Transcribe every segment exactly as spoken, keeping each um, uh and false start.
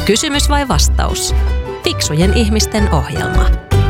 Kysymys vai vastaus? Fiksujen ihmisten ohjelma.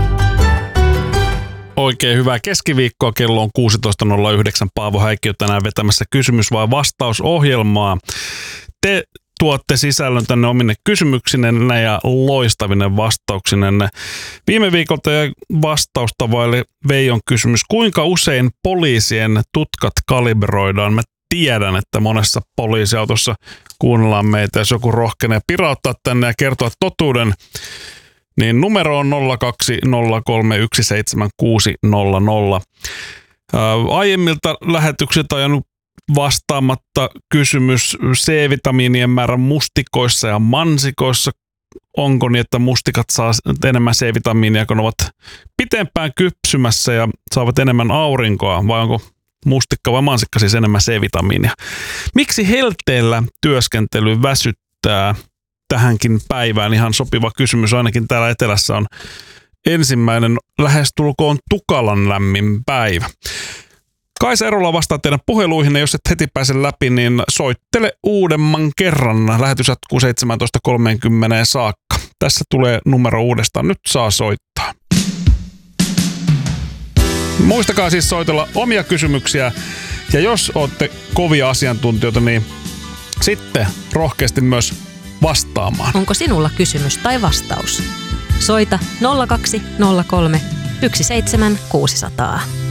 Oikein hyvää keskiviikkoa. Kello on kuusitoista nolla yhdeksän. Paavo Häikkiö tänään vetämässä kysymys vai vastausohjelmaa. Te tuotte sisällön tänne omine kysymyksinenne ja loistavinen vastauksinenne. Viime viikolta jäi vastausta vaille Veijon kysymys. Kuinka usein poliisien tutkat kalibroidaan? Mä tiedän, että monessa poliisiautossa kuunnellaan meitä. Jos joku rohkenee pirauttaa tänne ja kertoa totuuden, niin numero on nolla kaksi nolla kolme yksi seitsemän kuusi nolla nolla. Ää, aiemmilta lähetyksiltä on jäänyt vastaamatta kysymys C-vitamiinien määrän mustikoissa ja mansikoissa. Onko niin, että mustikat saa enemmän C-vitamiinia, kun ovat pitempään kypsymässä ja saavat enemmän aurinkoa, vai onko mustikka vai mansikka siis enemmän C-vitamiinia? Miksi helteellä työskentely väsyttää? Tähänkin päivään ihan sopiva kysymys, ainakin täällä etelässä on ensimmäinen lähestulkoon tukalan lämmin päivä. Kaisa Erola vastaa teidän puheluihin, ja jos et heti pääse läpi, niin soittele uudemman kerran. Lähetys jatkuu seitsemäntoista kolmekymmentä saakka. Tässä tulee numero uudestaan. Nyt saa soittaa. Muistakaa siis soitella omia kysymyksiä, ja jos olette kovia asiantuntijoita, niin sitten rohkeasti myös vastaamaan. Onko sinulla kysymys tai vastaus? Soita nolla kaksi nolla kolme yksi seitsemän kuusi nolla nolla.